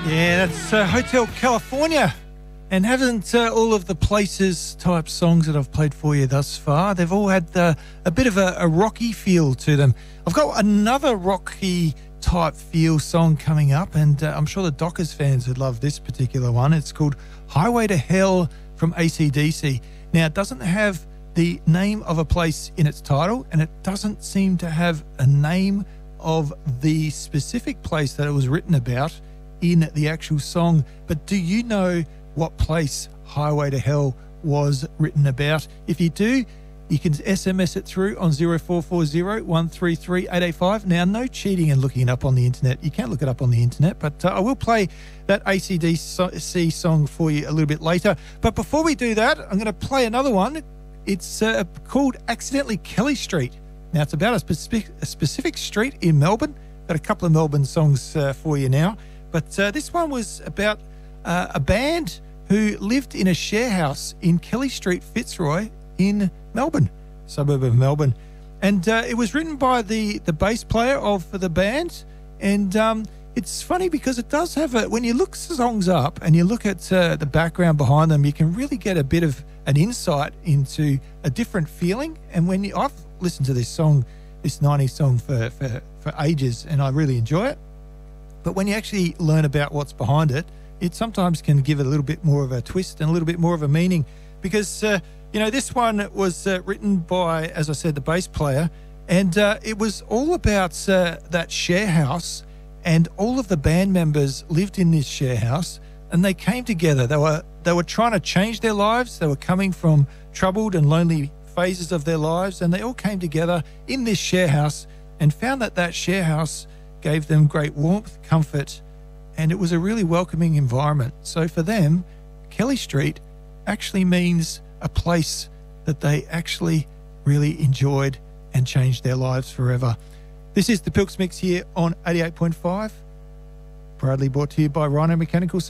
Yeah, that's Hotel California. And haven't all of the Places type songs that I've played for you thus far, they've all had a bit of a rocky feel to them. I've got another rocky type feel song coming up, and I'm sure the Dockers fans would love this particular one. It's called Highway to Hell from AC/DC. Now, it doesn't have the name of a place in its title, and it doesn't seem to have a name of the specific place that it was written about in the actual song. But do you know what place Highway to Hell was written about? If you do, you can SMS it through on 0440 133 885. Now, no cheating and looking it up on the internet. You can't look it up on the internet, but I will play that AC/DC song for you a little bit later. But before we do that, I'm going to play another one. It's called Accidentally Kelly Street. Now, it's about a specific street in Melbourne. Got a couple of Melbourne songs for you now. But this one was about a band who lived in a share house in Kelly Street, Fitzroy in Melbourne, suburb of Melbourne. And it was written by the bass player of the band. And it's funny because it does have when you look songs up and you look at the background behind them, you can really get a bit of an insight into a different feeling. And I've listened to this song, this 90s song for ages, and I really enjoy it. But when you actually learn about what's behind it, it sometimes can give it a little bit more of a twist and a little bit more of a meaning. Because, this one was written by, as I said, the bass player, and it was all about that share house, and all of the band members lived in this share house, and they came together. They were trying to change their lives. They were coming from troubled and lonely phases of their lives, and they all came together in this share house and found that share house gave them great warmth, comfort, and it was a really welcoming environment. So for them, Kelly Street actually means a place that they actually really enjoyed and changed their lives forever. This is the Pilks Mix here on 88.5, proudly brought to you by Rhino Mechanical